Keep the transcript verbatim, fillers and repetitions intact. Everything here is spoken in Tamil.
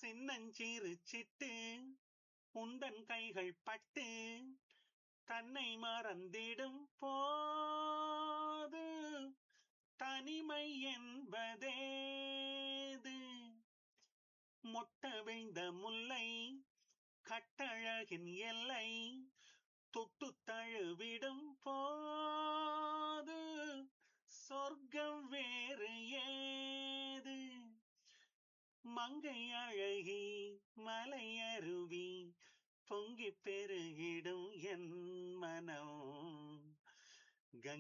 சின்னஞ்சிறு சிட்டு உந்தன் கைகள் பட்டு தன்னை மறந்திடும் போது தனிமை என்பதேது மொட்ட வைந்த முல்லை கட்டழகின் எல்லை தொட்டு தழுவிடும் போது சொர்க்கம் வேறு ஏது மங்கை அழகி மலையருவி பொங்கிப் பெருகிடும் என் மனம்